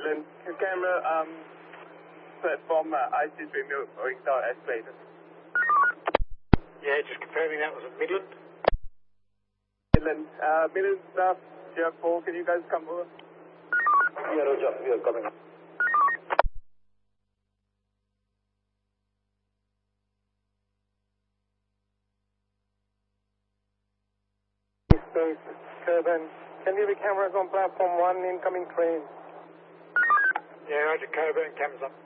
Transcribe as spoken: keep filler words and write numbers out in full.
Midland. Your camera, um, platform uh, I C three moving down escalator. Yeah, just confirming that was at Midland. Midland, uh, Midland staff, J four, can you guys come over? Yeah, Roger, we are coming. Space, Coburn. Can you be cameras on platform one, incoming train? Yeah, Roger, Coburn, cameras on.